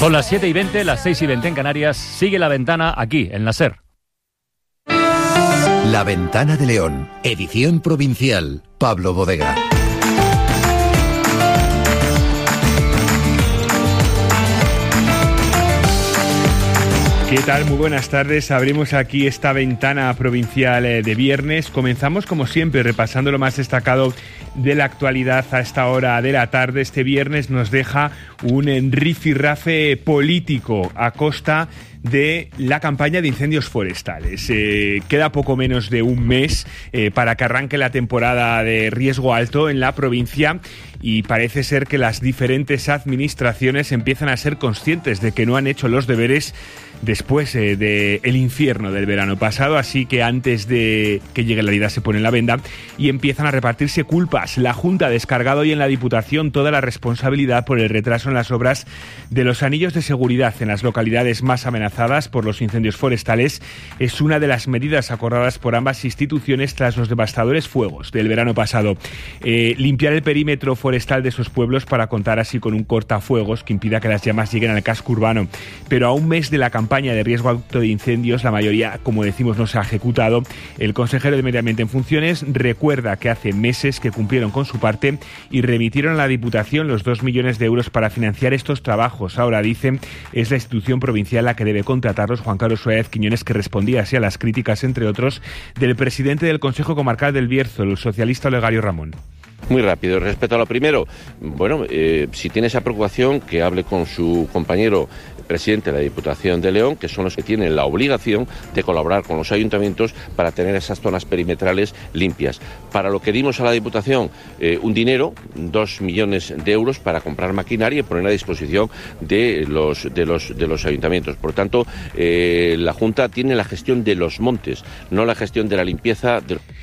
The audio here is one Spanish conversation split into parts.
Son las 7:20, las 6:20 en Canarias. Sigue La Ventana aquí, en la SER. La Ventana de León, edición provincial. Pablo Bodega. ¿Qué tal? Muy buenas tardes. Abrimos aquí esta ventana provincial de viernes. Comenzamos, como siempre, repasando lo más destacado de la actualidad a esta hora de la tarde. Este viernes nos deja un rifirrafe político a costa de la campaña de incendios forestales. Queda poco menos de un mes para que arranque la temporada de riesgo alto en la provincia y parece ser que las diferentes administraciones empiezan a ser conscientes de que no han hecho los deberes después del infierno del verano pasado, así que antes de que llegue la herida se ponen la venda y empiezan a repartirse culpas. La Junta ha descargado hoy en la Diputación toda la responsabilidad por el retraso en las obras de los anillos de seguridad en las localidades más amenazadas por los incendios forestales. Es una de las medidas acordadas por ambas instituciones tras los devastadores fuegos del verano pasado. Limpiar el perímetro forestal de esos pueblos para contar así con un cortafuegos que impida que las llamas lleguen al casco urbano. Pero a un mes de la campaña de riesgo alto de incendios, la mayoría, como decimos, no se ha ejecutado. El consejero de Medio Ambiente en funciones recuerda que hace meses que cumplieron con su parte y remitieron a la Diputación los 2 millones de euros para financiar estos trabajos. Ahora, dicen, es la institución provincial la que debe contratarlos. Juan Carlos Suárez Quiñones, que respondía así a las críticas, entre otros, del presidente del Consejo Comarcal del Bierzo, el socialista Olegario Ramón. Muy rápido. Respecto a lo primero, bueno, si tiene esa preocupación, que hable con su compañero presidente de la Diputación de León, que son los que tienen la obligación de colaborar con los ayuntamientos para tener esas zonas perimetrales limpias. Para lo que dimos a la Diputación un dinero, 2 millones de euros para comprar maquinaria y poner a disposición de los ayuntamientos. Por tanto, la Junta tiene la gestión de los montes, no la gestión de la limpieza.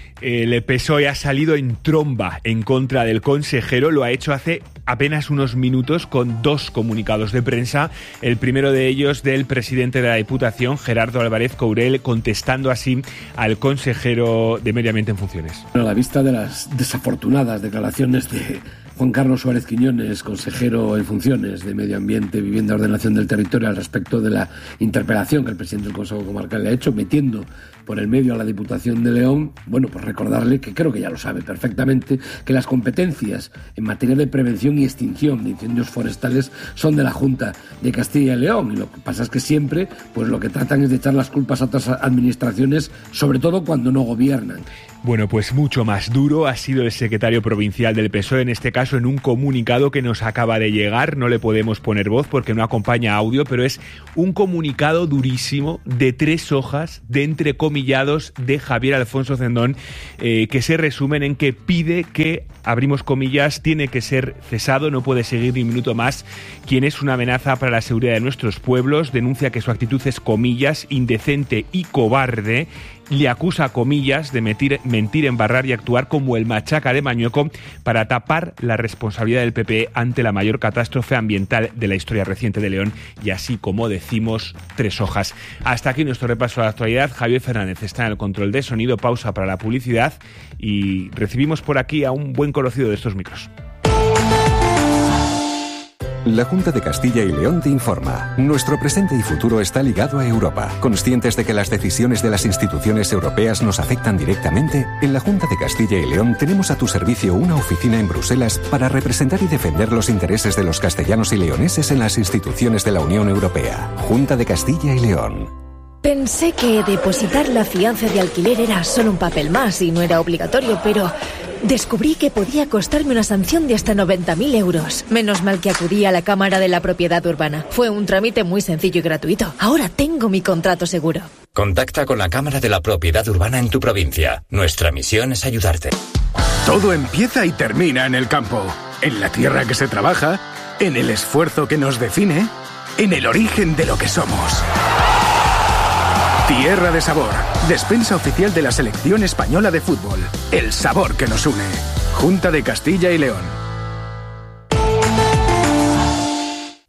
El PSOE ha salido en tromba en contra del consejero, lo ha hecho hace apenas unos minutos con 2 comunicados de prensa, el primero de ellos del presidente de la Diputación, Gerardo Álvarez Courel, contestando así al consejero de Medio Ambiente en funciones. A la vista de las desafortunadas declaraciones de Juan Carlos Suárez Quiñones, consejero en funciones de Medio Ambiente, Vivienda y Ordenación del Territorio, al respecto de la interpelación que el presidente del Consejo Comarcal le ha hecho, metiendo por el medio a la Diputación de León, bueno, pues recordarle, que creo que ya lo sabe perfectamente, que las competencias en materia de prevención y extinción de incendios forestales son de la Junta de Castilla y León, y lo que pasa es que siempre pues lo que tratan es de echar las culpas a otras administraciones, sobre todo cuando no gobiernan. Bueno, pues mucho más duro ha sido el secretario provincial del PSOE, en este caso en un comunicado que nos acaba de llegar. No le podemos poner voz porque no acompaña audio, pero es un comunicado durísimo de 3 hojas de entrecomillados de Javier Alfonso Cendón, que se resumen en que pide que, abrimos comillas, tiene que ser cesado, no puede seguir ni un minuto más, quien es una amenaza para la seguridad de nuestros pueblos. Denuncia que su actitud es, comillas, indecente y cobarde. Le acusa, comillas, de mentir, embarrar y actuar como el machaca de Mañueco para tapar la responsabilidad del PP ante la mayor catástrofe ambiental de la historia reciente de León. Y así, como decimos, 3 hojas. Hasta aquí nuestro repaso a la actualidad. Javier Fernández está en el control de sonido. Pausa para la publicidad y recibimos por aquí a un buen conocido de estos micros. La Junta de Castilla y León te informa. Nuestro presente y futuro está ligado a Europa. Conscientes de que las decisiones de las instituciones europeas nos afectan directamente, en la Junta de Castilla y León tenemos a tu servicio una oficina en Bruselas para representar y defender los intereses de los castellanos y leoneses en las instituciones de la Unión Europea. Junta de Castilla y León. Pensé que depositar la fianza de alquiler era solo un papel más y no era obligatorio, pero descubrí que podía costarme una sanción de hasta 90.000 euros. Menos mal que acudí a la Cámara de la Propiedad Urbana. Fue un trámite muy sencillo y gratuito. Ahora tengo mi contrato seguro. Contacta con la Cámara de la Propiedad Urbana en tu provincia. Nuestra misión es ayudarte. Todo empieza y termina en el campo. En la tierra que se trabaja, en el esfuerzo que nos define, en el origen de lo que somos. Tierra de Sabor, despensa oficial de la Selección Española de Fútbol. El sabor que nos une. Junta de Castilla y León.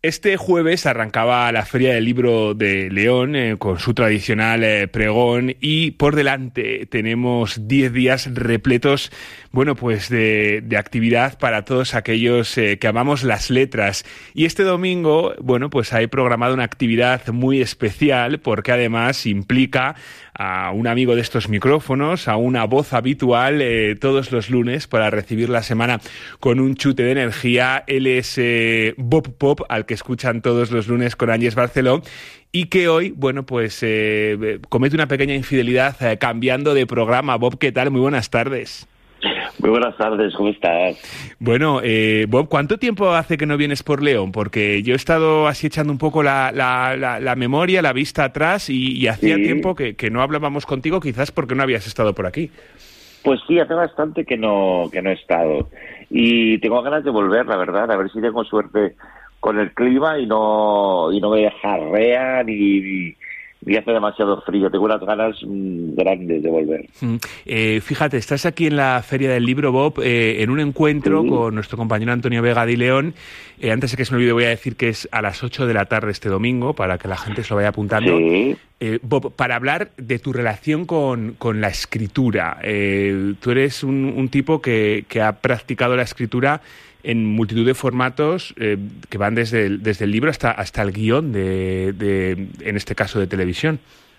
Este jueves arrancaba la Feria del Libro de León con su tradicional pregón y por delante tenemos 10 días repletos, bueno, pues de actividad para todos aquellos que amamos las letras. Y este domingo, bueno, pues hay programada una actividad muy especial porque además implica a un amigo de estos micrófonos, a una voz habitual todos los lunes para recibir la semana con un chute de energía. Él es Bob Pop, al que escuchan todos los lunes con Ángels Barceló, y que hoy, bueno, pues comete una pequeña infidelidad cambiando de programa. Bob, ¿qué tal? Muy buenas tardes. Muy buenas tardes, ¿cómo estás? Bueno, Bob, ¿cuánto tiempo hace que no vienes por León? Porque yo he estado así echando un poco la memoria, la vista atrás, y hacía tiempo que no hablábamos contigo, quizás porque no habías estado por aquí. Pues sí, hace bastante que no he estado. Y tengo ganas de volver, la verdad, a ver si tengo suerte con el clima y no me jarrea ni hace demasiado frío. Tengo unas ganas grandes de volver. Fíjate, estás aquí en la Feria del Libro, Bob, en un encuentro con nuestro compañero Antonio Vega de León. Antes de que se me olvide, voy a decir que es a las 8 de la tarde este domingo, para que la gente se lo vaya apuntando. Sí. Bob, para hablar de tu relación con la escritura. Tú eres un tipo que ha practicado la escritura en multitud de formatos que van desde el libro hasta el guión en este caso de televisión.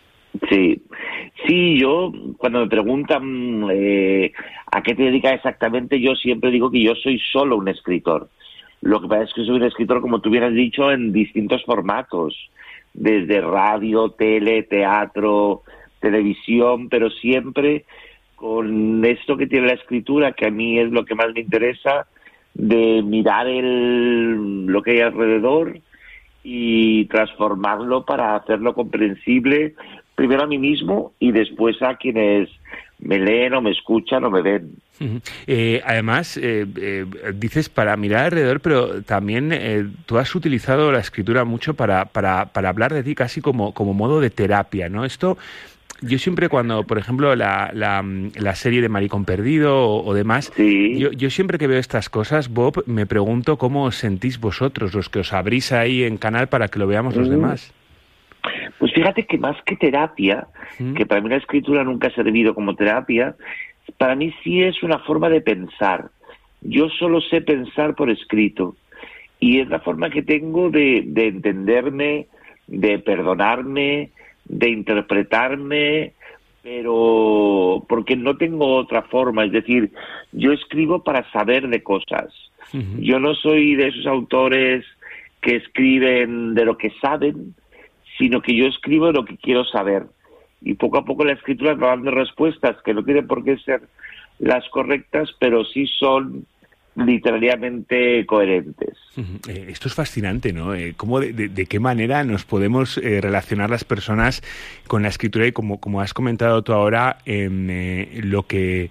Sí, yo cuando me preguntan a qué te dedicas exactamente, yo siempre digo que yo soy solo un escritor. Lo que pasa es que soy un escritor, como tú hubieras dicho, en distintos formatos, desde radio, tele, teatro, televisión, pero siempre con esto que tiene la escritura, que a mí es lo que más me interesa, de mirar lo que hay alrededor y transformarlo para hacerlo comprensible, primero a mí mismo y después a quienes me leen o me escuchan o me ven. Además, dices para mirar alrededor, pero también tú has utilizado la escritura mucho para hablar de ti casi como modo de terapia, ¿no? Esto... Yo siempre cuando, por ejemplo, la serie de Maricón Perdido o demás, yo siempre que veo estas cosas, Bob, me pregunto cómo os sentís vosotros, los que os abrís ahí en canal para que lo veamos los demás. Pues fíjate que más que terapia, que para mí la escritura nunca ha servido como terapia, para mí sí es una forma de pensar. Yo solo sé pensar por escrito y es la forma que tengo de entenderme, de perdonarme, de interpretarme, pero porque no tengo otra forma. Es decir, yo escribo para saber de cosas. Yo no soy de esos autores que escriben de lo que saben, sino que yo escribo de lo que quiero saber. Y poco a poco la escritura va dando respuestas que no tienen por qué ser las correctas, pero sí son literariamente coherentes. Esto es fascinante, ¿no? ¿Cómo de qué manera nos podemos relacionar las personas con la escritura y como has comentado tú ahora en lo que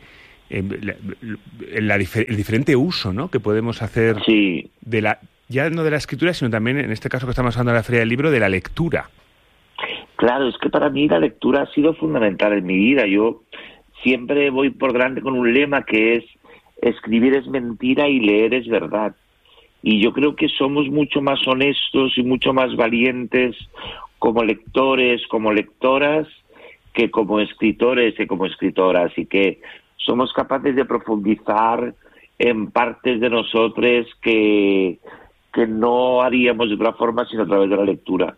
el diferente uso, ¿no? que podemos hacer ya no de la escritura, sino también en este caso que estamos hablando de la Feria del Libro, de la lectura. Claro, es que para mí la lectura ha sido fundamental en mi vida. Yo siempre voy por delante con un lema que es: escribir es mentira y leer es verdad. Y yo creo que somos mucho más honestos y mucho más valientes como lectores, como lectoras, que como escritores y como escritoras. Y que somos capaces de profundizar en partes de nosotros que no haríamos de otra forma sino a través de la lectura.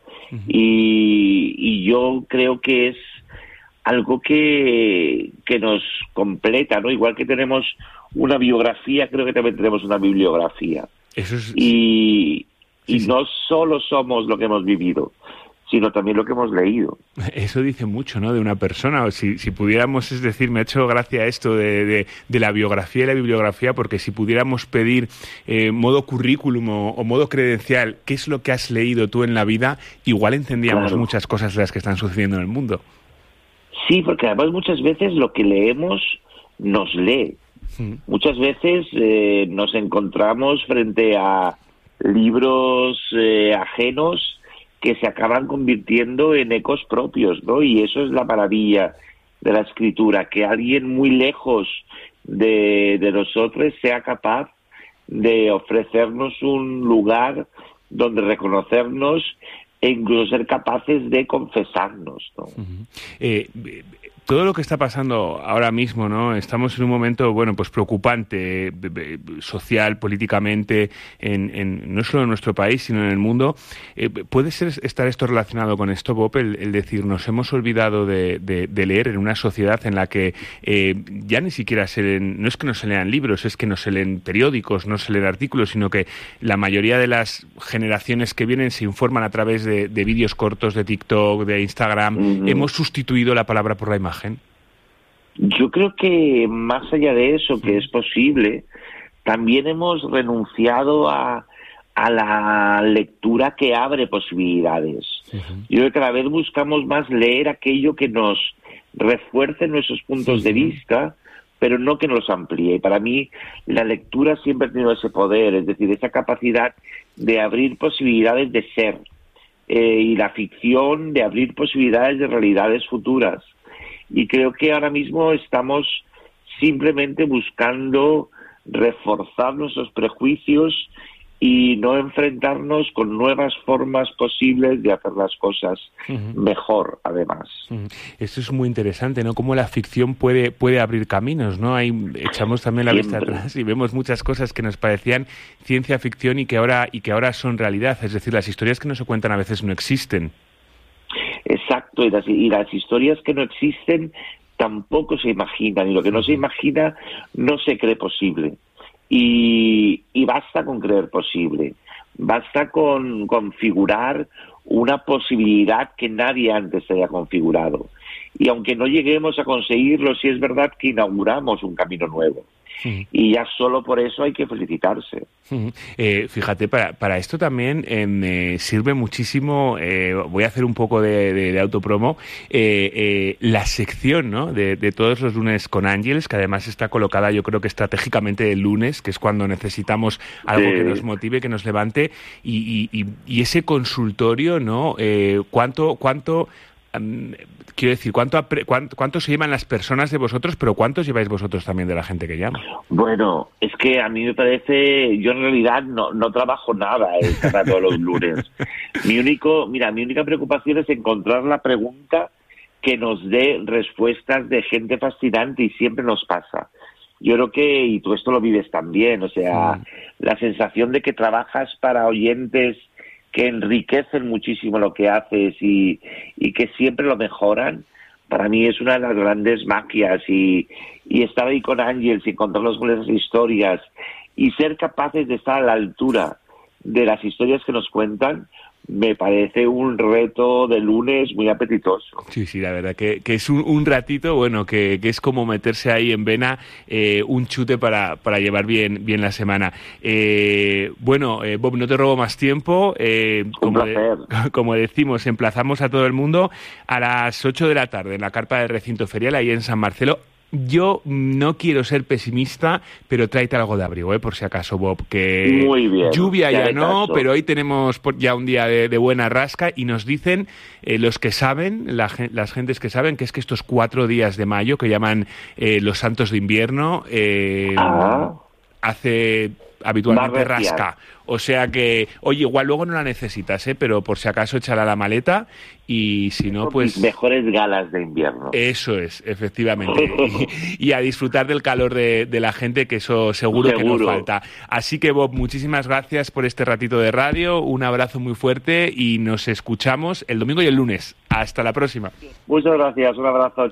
Y yo creo que es algo que nos completa, ¿no? Igual que tenemos una biografía, creo que también tenemos una bibliografía. Eso es... Y no solo somos lo que hemos vivido, sino también lo que hemos leído. Eso dice mucho, ¿no?, de una persona. O si pudiéramos, es decir, me ha hecho gracia esto de la biografía y la bibliografía, porque si pudiéramos pedir modo currículum o modo credencial, ¿qué es lo que has leído tú en la vida?, igual entendíamos muchas cosas de las que están sucediendo en el mundo. Sí, porque además muchas veces lo que leemos nos lee. Muchas veces nos encontramos frente a libros ajenos que se acaban convirtiendo en ecos propios, ¿no? Y eso es la maravilla de la escritura, que alguien muy lejos de nosotros sea capaz de ofrecernos un lugar donde reconocernos e incluso ser capaces de confesarnos, ¿no? Todo lo que está pasando ahora mismo, ¿no? Estamos en un momento, bueno, pues preocupante, social, políticamente, no solo en nuestro país, sino en el mundo. ¿Puede estar esto relacionado con esto, Bob? El decir, nos hemos olvidado de leer en una sociedad en la que ya ni siquiera no es que no se lean libros, es que no se leen periódicos, no se leen artículos, sino que la mayoría de las generaciones que vienen se informan a través de vídeos cortos, de TikTok, de Instagram. Hemos sustituido la palabra por la imagen. Yo creo que más allá de eso, que es posible, también hemos renunciado a la lectura que abre posibilidades. Yo creo que cada vez buscamos más leer aquello que nos refuerce nuestros puntos de vista, pero no que nos amplíe. Para mí, la lectura siempre ha tenido ese poder, es decir, esa capacidad de abrir posibilidades de ser, y la ficción de abrir posibilidades de realidades futuras. Y creo que ahora mismo estamos simplemente buscando reforzar nuestros prejuicios y no enfrentarnos con nuevas formas posibles de hacer las cosas mejor, además. Esto es muy interesante, ¿no? Cómo la ficción puede abrir caminos, ¿no? Echamos también la vista atrás y vemos muchas cosas que nos parecían ciencia ficción y que ahora son realidad. Es decir, las historias que no se cuentan a veces no existen. Exacto, y las historias que no existen tampoco se imaginan, y lo que no se imagina no se cree posible. Y basta con creer posible, basta con configurar una posibilidad que nadie antes haya configurado. Y aunque no lleguemos a conseguirlo, sí es verdad que inauguramos un camino nuevo. Y ya solo por eso hay que felicitarse. Fíjate, para esto también me sirve muchísimo, voy a hacer un poco de autopromo, la sección, ¿no? de todos los lunes con Ángeles, que además está colocada, yo creo que estratégicamente el lunes, que es cuando necesitamos algo que nos motive, que nos levante, y ese consultorio, ¿no? ¿Cuánto quiero decir, ¿cuánto se llevan las personas de vosotros, pero cuántos lleváis vosotros también de la gente que llama? Bueno, es que a mí me parece, yo en realidad no trabajo nada todos los lunes. Mi única preocupación es encontrar la pregunta que nos dé respuestas de gente fascinante, y siempre nos pasa. Yo creo que, y tú esto lo vives también, o sea, la sensación de que trabajas para oyentes que enriquecen muchísimo lo que haces y que siempre lo mejoran, para mí es una de las grandes magias. Y estar ahí con Ángeles y encontrarnos con esas historias y ser capaces de estar a la altura de las historias que nos cuentan, me parece un reto de lunes muy apetitoso. Sí, la verdad que es un ratito, bueno, que es como meterse ahí en vena, un chute para llevar bien la semana. Bob, no te robo más tiempo. Como decimos, emplazamos a todo el mundo a las 8 de la tarde en la carpa del recinto ferial, ahí en San Marcelo. Yo no quiero ser pesimista, pero tráete algo de abrigo, por si acaso, Bob, que muy bien, lluvia ya no, pero hoy tenemos ya un día de buena rasca, y nos dicen los que saben, las gentes que saben, que es que estos 4 días de mayo, que llaman los santos de invierno, hace habitualmente rasca. O sea que, oye, igual luego no la necesitas, pero por si acaso échala a la maleta, y si no, pues... Mejores galas de invierno. Eso es, efectivamente. y a disfrutar del calor de la gente, que eso seguro que no falta. Así que, Bob, muchísimas gracias por este ratito de radio, un abrazo muy fuerte, y nos escuchamos el domingo y el lunes. Hasta la próxima. Muchas gracias, un abrazo.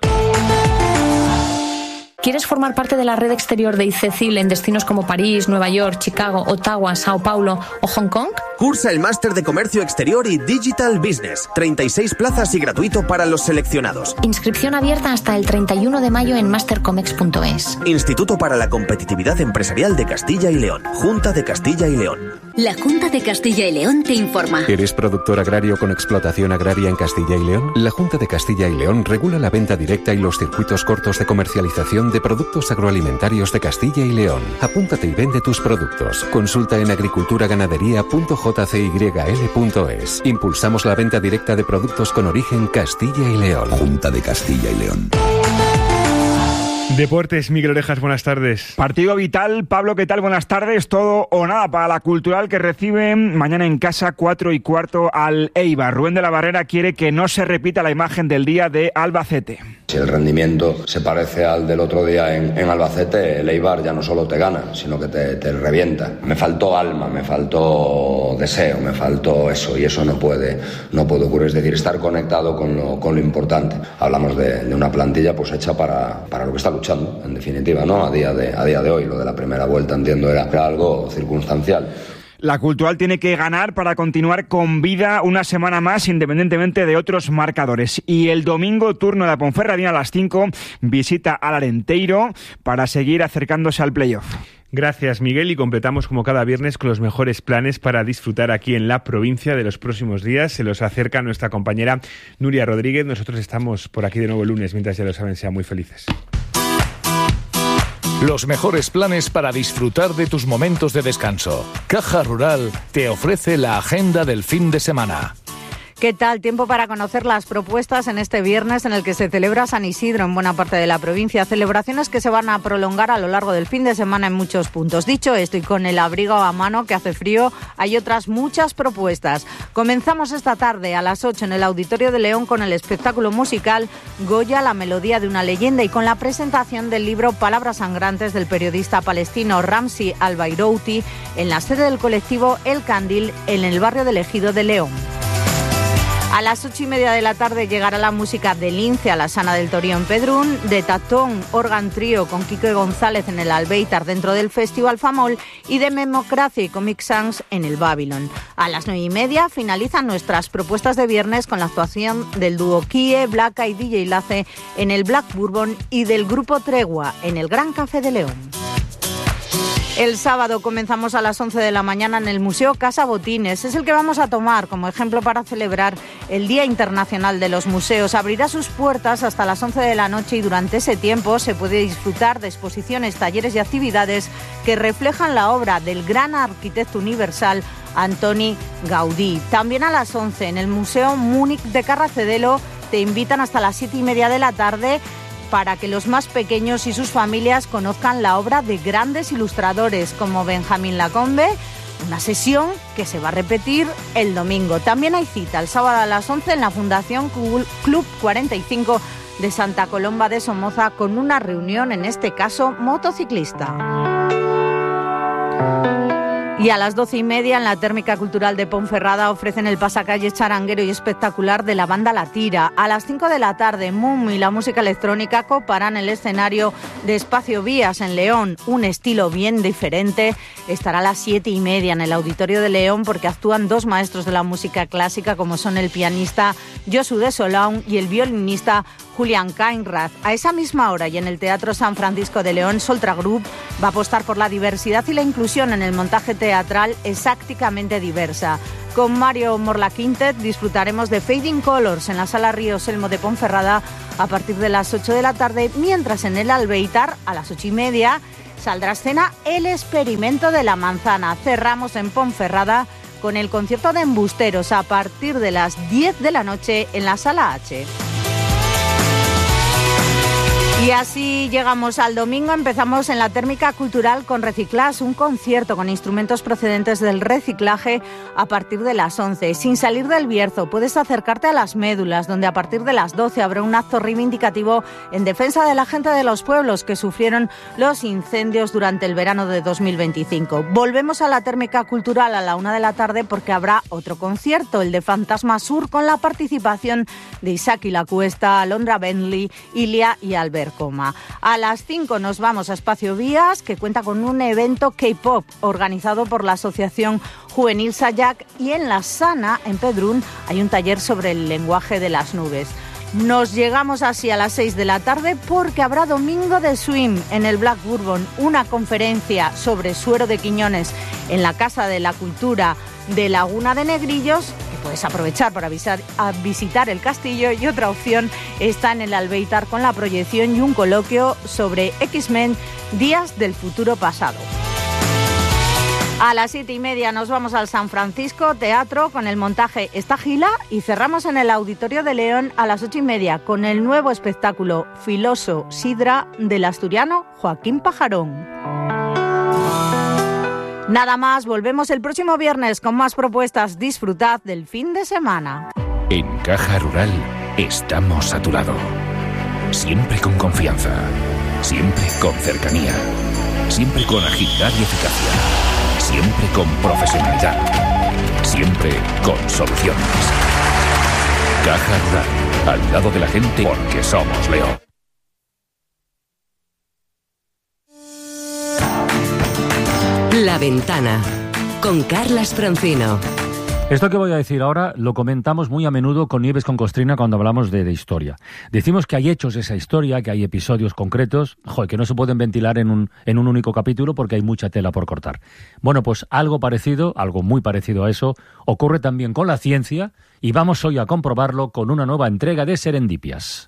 ¿Quieres formar parte de la red exterior de ICECIL en destinos como París, Nueva York, Chicago, Ottawa, Sao Paulo o Hong Kong? Cursa el máster de Comercio Exterior y Digital Business. 36 plazas y gratuito para los seleccionados. Inscripción abierta hasta el 31 de mayo en mastercomex.es. Instituto para la Competitividad Empresarial de Castilla y León. Junta de Castilla y León. La Junta de Castilla y León te informa. ¿Eres productor agrario con explotación agraria en Castilla y León? La Junta de Castilla y León regula la venta directa y los circuitos cortos de comercialización de productos agroalimentarios de Castilla y León. Apúntate y vende tus productos. Consulta en agriculturaganadería.jcyl.es. Impulsamos la venta directa de productos con origen Castilla y León. Junta de Castilla y León. Deportes, Miguel Orejas, buenas tardes. Partido vital, Pablo, ¿qué tal? Buenas tardes. Todo o nada para la Cultural, que recibe mañana en casa 4:15 al Eibar. Rubén de la Barrera quiere que no se repita la imagen del día de Albacete. Si el rendimiento se parece al del otro día en Albacete, el Eibar ya no solo te gana, sino que te revienta. Me faltó alma, me faltó deseo, me faltó eso, y eso no puede ocurrir. Es decir, estar conectado con lo importante. Hablamos de una plantilla pues hecha para lo que está luchando, en definitiva, ¿no? A día de hoy. Lo de la primera vuelta, entiendo, era algo circunstancial. La Cultural tiene que ganar para continuar con vida una semana más, independientemente de otros marcadores. Y el domingo, turno de la Ponferradina a las 5, visita al Arenteiro para seguir acercándose al playoff. Gracias, Miguel, y completamos como cada viernes con los mejores planes para disfrutar aquí en la provincia de los próximos días. Se los acerca nuestra compañera Nuria Rodríguez. Nosotros estamos por aquí de nuevo el lunes, mientras ya lo saben, sean muy felices. Los mejores planes para disfrutar de tus momentos de descanso. Caja Rural te ofrece la agenda del fin de semana. ¿Qué tal? Tiempo para conocer las propuestas en este viernes en el que se celebra San Isidro en buena parte de la provincia. Celebraciones que se van a prolongar a lo largo del fin de semana en muchos puntos. Dicho esto, y con el abrigo a mano que hace frío, hay otras muchas propuestas. Comenzamos esta tarde a las 8 en el Auditorio de León con el espectáculo musical Goya, la melodía de una leyenda, y con la presentación del libro Palabras sangrantes del periodista palestino Ramzi Al-Bairouti en la sede del colectivo El Candil en el barrio del Ejido de León. A las 8:30 de la tarde llegará la música de Lince a la Sana del Torío en Pedrún, de Tatón Organ Trío con Quique González en el Albéitar dentro del Festival Famol y de Memocracia y Comic Sans en el Babylon. A las 9:30 finalizan nuestras propuestas de viernes con la actuación del dúo Kie, Blaca y DJ Lace en el Black Bourbon y del grupo Tregua en el Gran Café de León. El sábado comenzamos a las 11 de la mañana en el Museo Casa Botines. Es el que vamos a tomar como ejemplo para celebrar el Día Internacional de los Museos. Abrirá sus puertas hasta las 11 de la noche y durante ese tiempo se puede disfrutar de exposiciones, talleres y actividades que reflejan la obra del gran arquitecto universal Antoni Gaudí. También a las 11 en el Museo Múnich de Carracedelo te invitan hasta las 7:30 de la tarde para que los más pequeños y sus familias conozcan la obra de grandes ilustradores como Benjamín Lacombe, una sesión que se va a repetir el domingo. También hay cita el sábado a las 11 en la Fundación Club 45 de Santa Colomba de Somoza con una reunión, en este caso motociclista. Y a las 12:30 en la Térmica Cultural de Ponferrada ofrecen el pasacalles charanguero y espectacular de la banda La Tira. A las 5 de la tarde, Mum y la música electrónica coparán el escenario de Espacio Vías en León, un estilo bien diferente. Estará a las 7:30 en el Auditorio de León porque actúan dos maestros de la música clásica como son el pianista Josu de Solán y el violinista Julián Kainrath. A esa misma hora y en el Teatro San Francisco de León, Soltra Group va a apostar por la diversidad y la inclusión en el montaje teatral Exactamente Diversa. Con Mario Morla Quintet disfrutaremos de Fading Colors en la Sala Río Selmo de Ponferrada a partir de las 8 de la tarde, mientras en el Albéitar a las 8:30 saldrá a escena El Experimento de la Manzana. Cerramos en Ponferrada con el concierto de Embusteros a partir de las 10 de la noche en la Sala H. Y así llegamos al domingo. Empezamos en la Térmica Cultural con Reciclaje, un concierto con instrumentos procedentes del reciclaje a partir de las 11. Sin salir del Bierzo, puedes acercarte a Las Médulas, donde a partir de las 12 habrá un acto reivindicativo en defensa de la gente de los pueblos que sufrieron los incendios durante el verano de 2025. Volvemos a la Térmica Cultural a la 1 de la tarde porque habrá otro concierto, el de Fantasma Sur, con la participación de Isaac y la Cuesta, Alondra Bentley, Ilia y Albert Coma. A las 5 nos vamos a Espacio Vías, que cuenta con un evento K-pop organizado por la Asociación Juvenil Sayac, y en la Sana, en Pedrún, hay un taller sobre el lenguaje de las nubes. Nos llegamos así a las 6 de la tarde porque habrá Domingo de Swim en el Black Bourbon, una conferencia sobre Suero de Quiñones en la Casa de la Cultura de Laguna de Negrillos, que puedes aprovechar para visitar el castillo, y otra opción está en el Albéitar con la proyección y un coloquio sobre X-Men, Días del Futuro Pasado. A las 7:30 nos vamos al San Francisco Teatro con el montaje Esta Gila y cerramos en el Auditorio de León a las 8:30 con el nuevo espectáculo Filoso Sidra del asturiano Joaquín Pajarón. Nada más, volvemos el próximo viernes con más propuestas. Disfrutad del fin de semana. En Caja Rural estamos a tu lado. Siempre con confianza, siempre con cercanía, siempre con agilidad y eficacia, siempre con profesionalidad, siempre con soluciones. Caja Rural, al lado de la gente porque somos León. La Ventana, con Carlas Francino. Esto que voy a decir ahora lo comentamos muy a menudo con Nieves con Costrina cuando hablamos de historia. Decimos que hay hechos de esa historia, que hay episodios concretos, que no se pueden ventilar en un único capítulo porque hay mucha tela por cortar. Bueno, pues algo parecido, algo muy parecido a eso, ocurre también con la ciencia y vamos hoy a comprobarlo con una nueva entrega de Serendipias.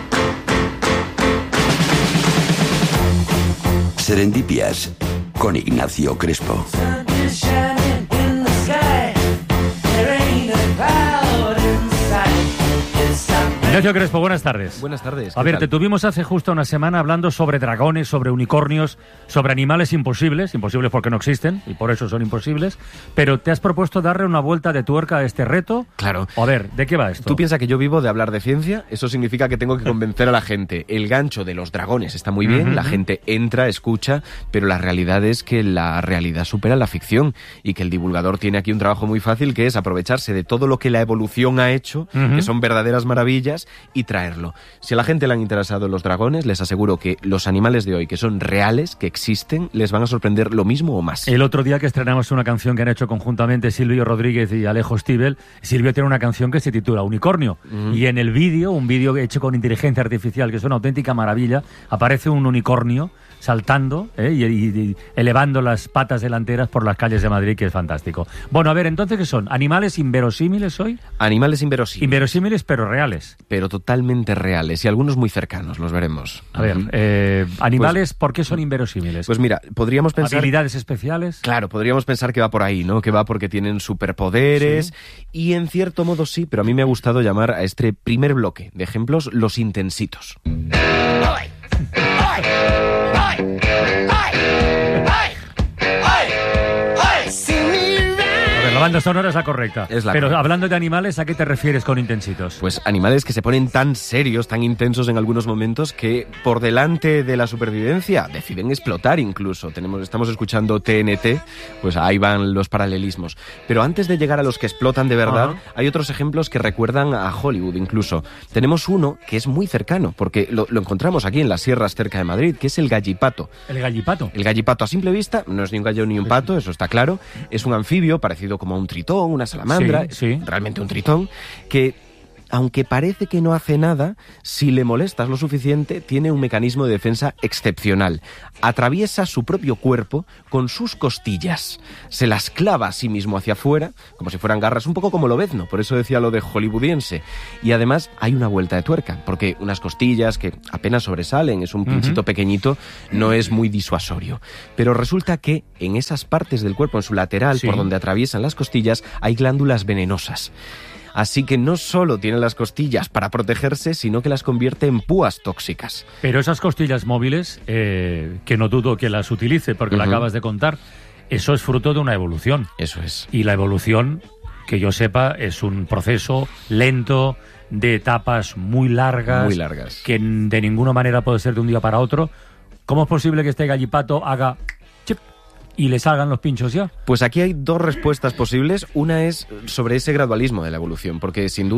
Serendipias, con Ignacio Crespo. Ignacio Crespo, buenas tardes. Buenas tardes. A ver, te tuvimos hace justo una semana hablando sobre dragones, sobre unicornios, sobre animales imposibles porque no existen y por eso son imposibles, pero te has propuesto darle una vuelta de tuerca a este reto. Claro. A ver, ¿de qué va esto? Tú piensas que yo vivo de hablar de ciencia, eso significa que tengo que convencer a la gente. El gancho de los dragones está muy bien, la gente entra, escucha, pero la realidad es que la realidad supera la ficción y que el divulgador tiene aquí un trabajo muy fácil que es aprovecharse de todo lo que la evolución ha hecho, que son verdaderas maravillas, y traerlo. Si a la gente le han interesado los dragones, les aseguro que los animales de hoy, que son reales, que existen, les van a sorprender lo mismo o más. El otro día que estrenamos una canción que han hecho conjuntamente Silvio Rodríguez y Alejo Stivel, Silvio tiene una canción que se titula Unicornio, y en el vídeo, un vídeo hecho con inteligencia artificial, que es una auténtica maravilla, aparece un unicornio saltando y elevando las patas delanteras por las calles de Madrid, que es fantástico. Bueno, a ver, entonces, ¿qué son? ¿Animales inverosímiles hoy? Animales inverosímiles. Inverosímiles, pero reales. Pero totalmente reales, y algunos muy cercanos, los veremos. A ver, animales, ¿por qué son inverosímiles? Pues mira, podríamos pensar... ¿Habilidades especiales? Claro, podríamos pensar que va por ahí, ¿no? Que va porque tienen superpoderes, y en cierto modo sí, pero a mí me ha gustado llamar a este primer bloque de ejemplos los intensitos. La banda sonora es la correcta. Pero hablando de animales, ¿a qué te refieres con intensitos? Pues animales que se ponen tan serios, tan intensos en algunos momentos que por delante de la supervivencia deciden explotar incluso. Estamos escuchando TNT, pues ahí van los paralelismos. Pero antes de llegar a los que explotan de verdad, hay otros ejemplos que recuerdan a Hollywood incluso. Tenemos uno que es muy cercano, porque lo encontramos aquí en las sierras cerca de Madrid, que es el gallipato. ¿El gallipato? El gallipato a simple vista no es ni un gallo ni un pato, eso está claro. Es un anfibio parecido como a un tritón, una salamandra, realmente un tritón, que aunque parece que no hace nada, si le molestas lo suficiente, tiene un mecanismo de defensa excepcional. Atraviesa su propio cuerpo con sus costillas. Se las clava a sí mismo hacia afuera, como si fueran garras, un poco como lobezno, por eso decía lo de hollywoodiense. Y además hay una vuelta de tuerca, porque unas costillas que apenas sobresalen, es un pinchito pequeñito, no es muy disuasorio. Pero resulta que en esas partes del cuerpo, en su lateral, por donde atraviesan las costillas, hay glándulas venenosas. Así que no solo tiene las costillas para protegerse, sino que las convierte en púas tóxicas. Pero esas costillas móviles, que no dudo que las utilice, porque la acabas de contar, eso es fruto de una evolución. Eso es. Y la evolución, que yo sepa, es un proceso lento, de etapas muy largas. Muy largas. Que de ninguna manera puede ser de un día para otro. ¿Cómo es posible que este gallipato haga chip y le salgan los pinchos ya? Pues aquí hay dos respuestas posibles. Una es sobre ese gradualismo de la evolución, porque sin duda